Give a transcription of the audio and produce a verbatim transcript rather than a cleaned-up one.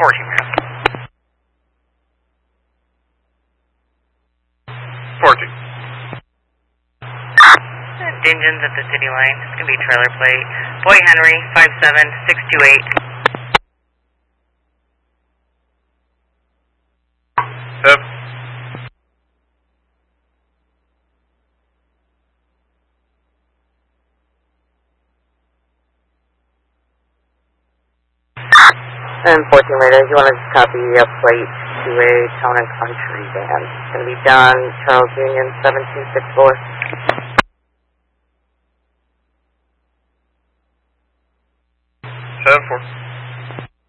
fourteen, ma'am. fourteen. Dingens at the city line. It's going to be trailer plate. Boy Henry, five seven six two eight. Seven. And fourteen later, you want to just copy a plate to a Town and Country van. It's going to be Don Charles Union seven two six four.